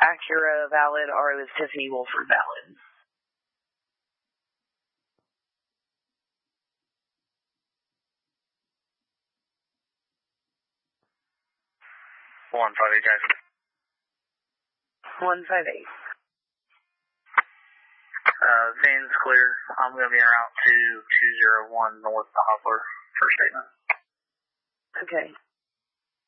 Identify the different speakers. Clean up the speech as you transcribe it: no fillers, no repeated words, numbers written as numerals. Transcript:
Speaker 1: Acura valid or it was Tiffany Wolford valid.
Speaker 2: One 58, guys.
Speaker 1: 158.
Speaker 2: Van's clear. I'm going to be en route to 201 North Hopper for statement.
Speaker 1: Okay.